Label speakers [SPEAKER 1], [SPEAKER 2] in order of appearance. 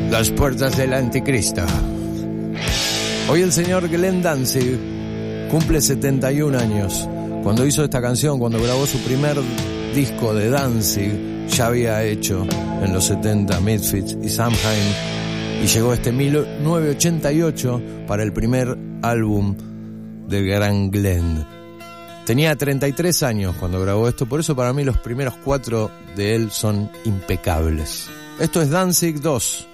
[SPEAKER 1] Las puertas del anticristo. Hoy el señor Glenn Danzig cumple 71 años. Cuando hizo esta canción, cuando grabó su primer disco de Danzig, ya había hecho en los 70 Misfits y Samhain, y llegó este 1988 para el primer álbum del gran Glenn. Tenía 33 años cuando grabó esto, por eso para mí los primeros 4 de él son impecables. Esto es Danzig 2.